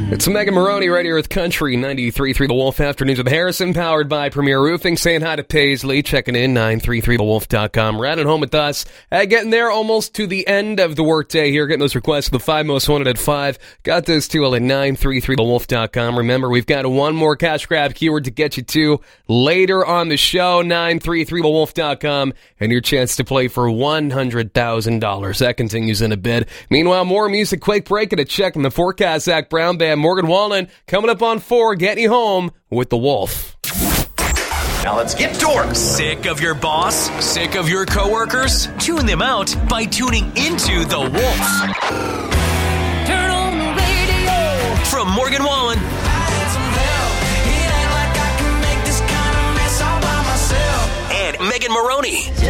It's Megan Maroney right here with Country 93.3 The Wolf Afternoons with Harrison, powered by Premier Roofing. Saying hi to Paisley, checking in, 933thewolf.com. Right at home with us. Getting there almost to the end of the workday here, getting those requests for the 5 most wanted at 5. Got those too at 933thewolf.com. Remember, we've got one more cash grab keyword to get you to later on the show, 933thewolf.com, and your chance to play for $100,000. That continues in a bit. Meanwhile, more music, quick break and a check in the forecast. Zach Brown Band, Morgan Wallen, coming up on 4, getting you home with The Wolf. Now let's get to work. Sick of your boss? Sick of your coworkers? Tune them out by tuning into The Wolf. Turn on the radio. From Morgan Wallen and Megan Maroney.